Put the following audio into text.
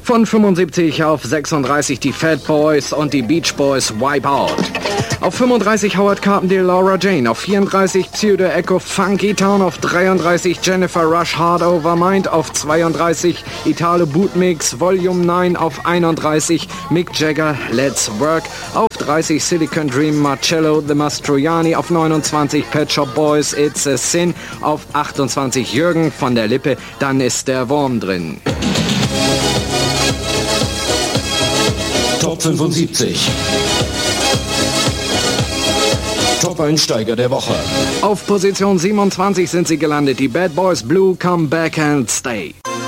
Von 75 auf 36 die Fat Boys und die Beach Boys Wipeout. Auf 35 Howard Carpendale, Laura Jane. Auf 34 Pseudo Echo Funky Town. Auf 33 Jennifer Rush Hard Over Mind. Auf 32 Italo Bootmix Volume 9. Auf 31 Mick Jagger Let's Work. Auf 30 Silicon Dream Marcello The Mastroianni. Auf 29 Pet Shop Boys It's a Sin. Auf 28 Jürgen von der Lippe. Dann ist der Wurm drin. Top 75. Top-Einsteiger der Woche. Auf Position 27 sind sie gelandet. Die Bad Boys Blue Come Back and Stay.